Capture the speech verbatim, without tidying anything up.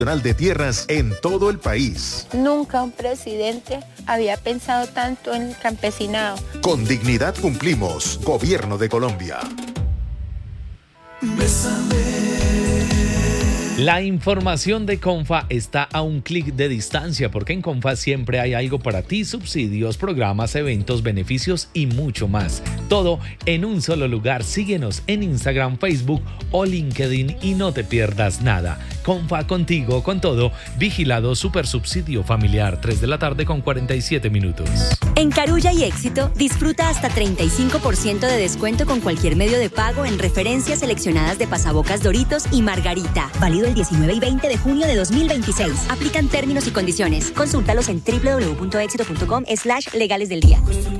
de tierras en todo el país. Nunca un presidente había pensado tanto en el campesinado. Con dignidad cumplimos. Gobierno de Colombia. La información de Confa está a un clic de distancia, porque en Confa siempre hay algo para ti: subsidios, programas, eventos, beneficios y mucho más. Todo en un solo lugar. Síguenos en Instagram, Facebook o LinkedIn y no te pierdas nada. Confa, contigo, con todo. Vigilado Supersubsidio Familiar. tres de la tarde con cuarenta y siete minutos. En Carulla y Éxito, disfruta hasta treinta y cinco por ciento de descuento con cualquier medio de pago en referencias seleccionadas de pasabocas Doritos y Margarita. Válido el diecinueve y veinte de junio de dos mil veintiséis. Aplican términos y condiciones. Consúltalos en doble u doble u doble u punto éxito punto com slash legales del día.